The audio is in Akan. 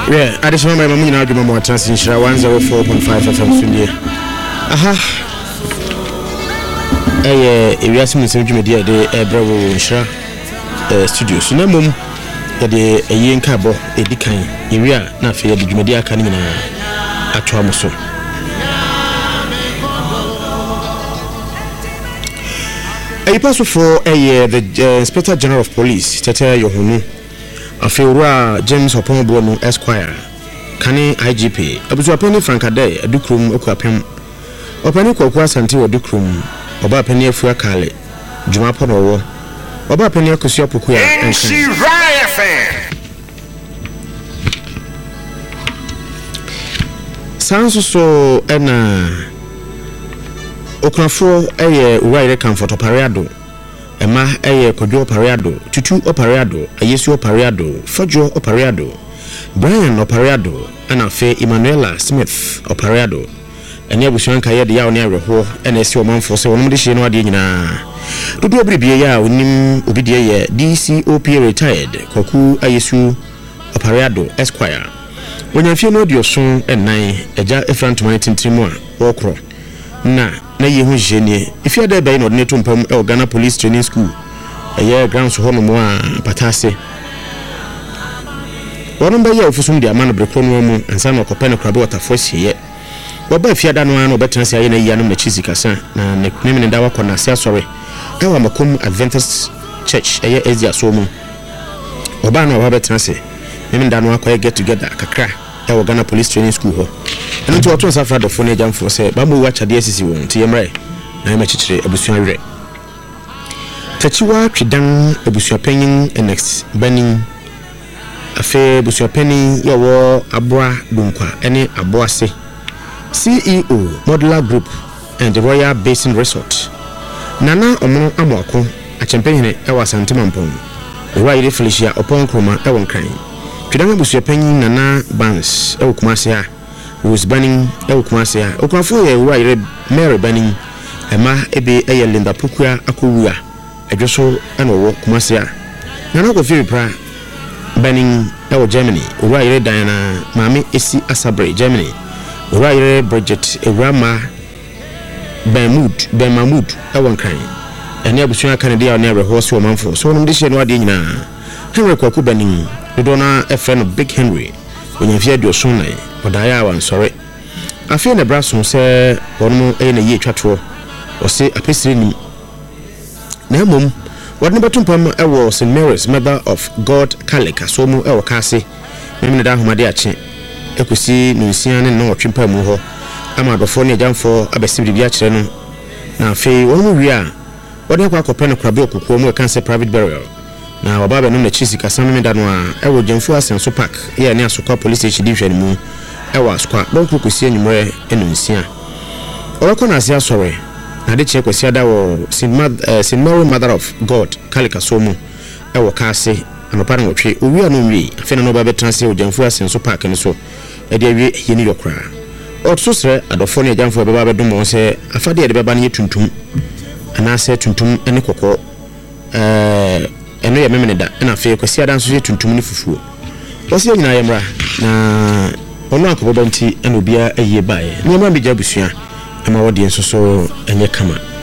Yeah, additional my mum na adwuma mo atase nhyira 104.5 FM Sunday. Aha. Ewiase mu dwumadi de ebrawo nhyira studio. So na mum de eyenka bo edikan. Ewia na afi de dwumadi aka ne nyina atwa mo so. Pass for the Inspector General of Police, Tete Yohunu, Afeura James Oponbono Esquire, Kani IGP, Abuzu Penny Frankade, a Ducrum Okwapem, Openi Kokwa Santi or Ducrum, Oba Penny Fua Kale, Jumapono, Oba Penny Kusiopukia, and she sounds so Okrafo uwaire comfort opariado ema kojo opariado tutu opariado ayesu opariado fojo opariado Brian opariado ana fe Emmanuela Smith opariado ene abusuanka ye de ya oni aweho ene esi omanfo se wonum de hye no ade nyina dodo obribie ya onim obidie ye DCOP retired Kwaku ayesu opariado Esquire wonyanfie no odioso enan eja efrantoma tintrimu a wokro na yehu jenie if you dey by no neto mpam Ghana Police Training School grounds ho no mo a patase wono ba ye ofusum de amana brekro no mu ansa na okopa na krabe waterfall hye woba fiada no an obetran se aye na yiya no machizi kasa na neknem ne da wakona se asore ewa makom Adventist Church Ezia so mu oba na oba betran se meme da no akoye get together kakra Ghana Police Training School ho eno to oton safra do phone jamfo se ba mo wacha de asisi won ti yemre na yema chichire abusuan were tachiwa twidan abusuan panyin next banin afe abusuan panin yawo aboa dunkwa ene aboase CEO Modular Group and the Royal Basin Resort nana omo amwako achempanyine ewa Santemampon Royal Felicia opon kroma ewon kan twidan abusuan panyin nana Bans ewo Kumase a was banning Kumase a okrafo ye Royal Mary banning ema ebe Linda Pukua akowua adwoso ena wo Kumase a nana ko fi pra banning Germany Royal Diana Mami Esi Asabre Germany Royal Bridget Rama Ben Mahmoud ewon kan ene abusuan Canada na rehearse wo manfo so no de hye no ade nyina Henry Kwaku banning dona a friend of Big Henry when you fear your son odaya wan sorry afie na braso se wono na ye twatwo o se apesire ni na mom wodne betumpam ewo St Mary's Mother of God Kalika so mu ewo kase meme da homade ache ekusi nunsia ne no twempam mu ho ama dofo ne jamfo abesibiri bia kire no na afie wono wi a wodne kwa kopɛ no krabe okukuo mu cancer private burial na wababa no na chisi kasam me da no a ewo Jamfu Asenso Park ye ne Asokwa Police Station division mu ewo Asokwa donko kosi anyumre enunsia owako na asia sore na de che kwasi ada wo St Mary Mother of God Kalika so mu ewo kase anopa na wotwe owi anu wi afena no ba betranse Jamfu Asenso Park ne so e de awie ye ni yokra otso sre adofo ne Jamfu baba bedum won se afade ye de baba ne tuntum anase tuntum ene kokko eno ya memene da na fe kwasi ada nso tuntum ne fufuo wose nyina yemra na ono akoboba nti eno bia aye bae nyema bi jabusua ama wode nso so enye kama